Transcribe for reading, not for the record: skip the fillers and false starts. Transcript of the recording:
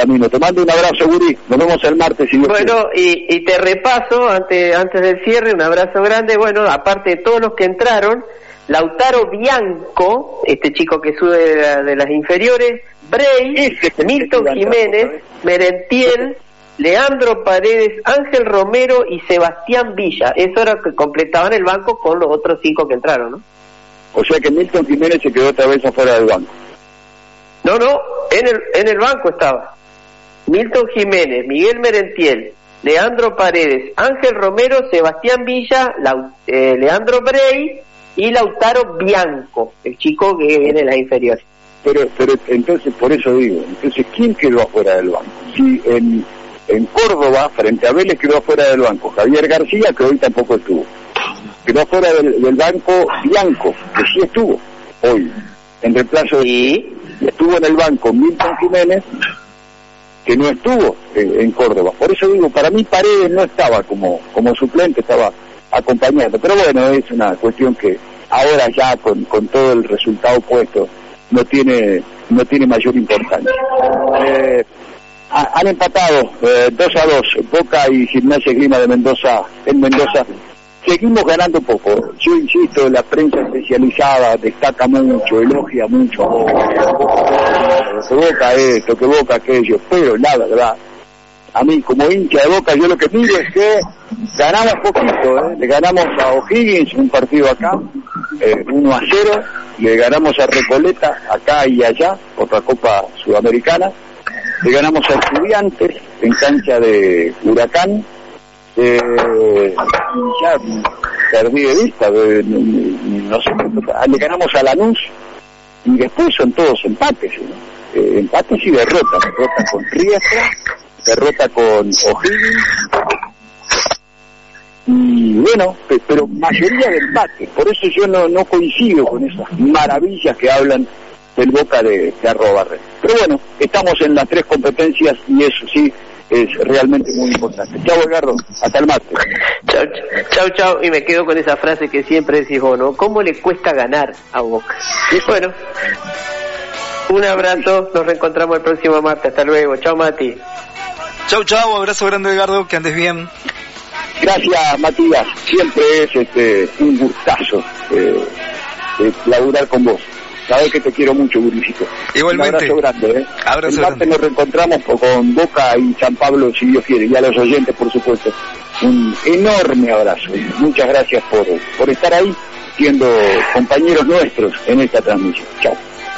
camino. Te mando un abrazo, Guri. Nos vemos el martes. Si Dios bueno, y te repaso, antes del cierre, un abrazo grande. Bueno, aparte de todos los que entraron, Lautaro Bianco, este chico que sube de las inferiores, Bray, Milton Jiménez, Merentiel, Leandro Paredes, Ángel Romero y Sebastián Villa. Eso era que completaban el banco con los otros 5 que entraron, ¿no? O sea que Milton Jiménez se quedó otra vez afuera del banco. No, en el banco estaba Milton Jiménez, Miguel Merentiel, Leandro Paredes, Ángel Romero, Sebastián Villa, Leandro Bray y Lautaro Bianco, el chico que viene de las inferiores. Pero entonces, por eso digo, entonces, ¿quién quedó afuera del banco? Sí, en Córdoba, frente a Vélez, quedó afuera del banco Javier García, que hoy tampoco estuvo. Quedó afuera del banco Bianco, que sí estuvo hoy, en reemplazo de... ¿Sí? Y estuvo en el banco Milton Jiménez, que no estuvo en Córdoba. Por eso digo, para mí Paredes no estaba como suplente, estaba acompañando. Pero bueno, es una cuestión que ahora ya con todo el resultado puesto no tiene mayor importancia. Han empatado 2-2 Boca y Gimnasia y Esgrima de Mendoza en Mendoza. Seguimos ganando poco. Yo insisto, la prensa especializada destaca mucho, elogia mucho a Boca. Que Boca esto, que Boca aquello, pero la verdad, a mí como hincha de Boca, yo lo que miro es que ganamos poquito, le ganamos a O'Higgins un partido acá, 1-0, le ganamos a Recoleta acá y allá, otra Copa Sudamericana, le ganamos a Estudiantes en cancha de Huracán, ya perdí de vista, no sé, le ganamos a Lanús y después son todos empates, empates y derrotas con Riestra, derrota con O'Higgins y bueno, pero mayoría de empates. Por eso yo no coincido con esas maravillas que hablan del Boca de Arrobarre. Pero bueno, estamos en las 3 competencias y eso sí es realmente muy importante. Chao, Edgardo, hasta el martes. Chao, y me quedo con esa frase que siempre decís vos, ¿no? ¿Cómo le cuesta ganar a Boca? Y bueno, un abrazo, nos reencontramos el próximo martes, hasta luego, chao Mati. Chao, abrazo grande, Edgardo, que andes bien. Gracias, Matías, siempre es un gustazo laburar con vos. Sabés que te quiero mucho, Gurisito. Igualmente. Un abrazo grande, Abrazo el martes grande. nos reencontramos con Boca y San Pablo, si Dios quiere, y a los oyentes, por supuesto. Un enorme abrazo. Muchas gracias por estar ahí, siendo compañeros nuestros en esta transmisión. Chao.